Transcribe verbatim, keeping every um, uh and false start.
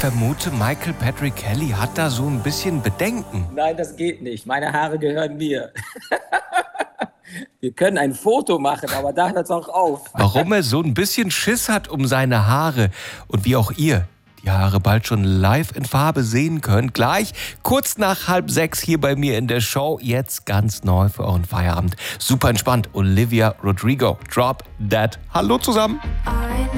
vermute, Michael Patrick Kelly hat da so ein bisschen Bedenken. Nein, das geht nicht. Meine Haare gehören mir. Wir können ein Foto machen, aber da hört es auch auf. Warum er so ein bisschen Schiss hat um seine Haare und wie auch ihr die Haare bald schon live in Farbe sehen könnt. Gleich kurz nach halb sechs hier bei mir in der Show. Jetzt ganz neu für euren Feierabend. Super entspannt. Olivia Rodrigo. Drop Dead. Hallo zusammen.